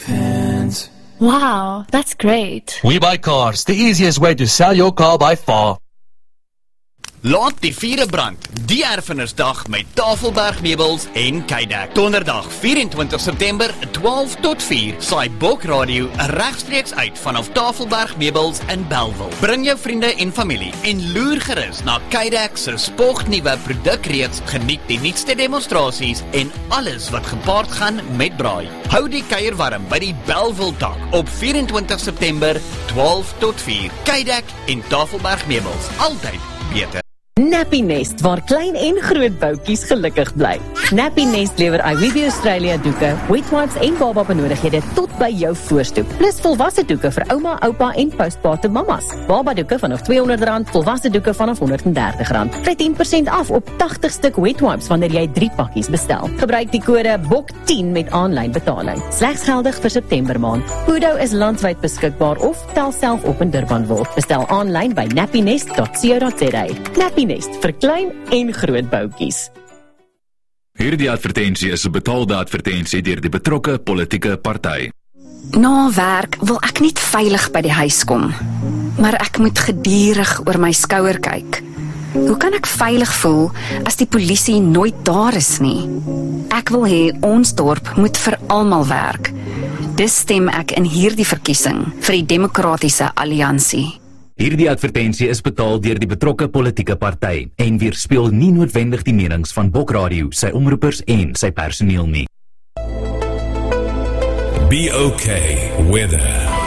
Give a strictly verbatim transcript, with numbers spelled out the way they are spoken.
hands. Wow, that's great. We Buy Cars, the easiest way to sell your car by far. Laat die vierde brand, die erfenisdag met Tafelberg Meubels en Kydeck. Donderdag vyf-en-twintig September, twaalf tot vier, saai Bok Radio regstreeks uit vanaf Tafelberg Meubels in Bellville. Bring jou vriende en familie en loer gerus na Kydeck se spognuwe produkreeks, geniet die nuutste demonstrasies en alles wat gepaard gaan met braai. Hou die kuier warm by die Bellville tak op vyf-en-twintig September, twaalf tot vier. Kydeck en Tafelberg Meubels, altyd beter. Nappy Nest, waar klein en groot boutjies gelukkig bly. Nappy Nest lewer iWeeby Australia doeke, wet wipes en baba benodighede tot by jou voorstoep. Plus volwasse doeke vir ouma, oupa en postpartum mamas. Baba doeke vanaf tweehonderd rand, volwasse doeke vanaf honderd en dertig rand. Kry tien persent af op tagtig stuk wet wipes wanneer jy drie pakkies bestel. Gebruik die kode B O K tien met aanlyn betaling. Slegs geldig vir September maand. Pudo is landwyd beskikbaar of tel self op in Durbanville. Bestel aanlyn by nappynest dot co dot za. Nappy Nest vir klein en groot boutjies. Hierdie advertensie is 'n betaalde advertensie deur die betrokke politieke party. Na werk wil ek net veilig by die huis kom, maar ek moet gedurig oor my skouer kyk. Hoe kan ek veilig voel as die polisie nooit daar is nie? Ek wil hê ons dorp moet vir almal werk. Dis stem ek in hierdie verkiesing vir die Demokratiese Alliansie. Hierdie advertensie is betaal deur die betrokke politieke party en weerspieël nie noodwendig die menings van Bok Radio, sy omroepers en sy personeel nie. Be okay with it.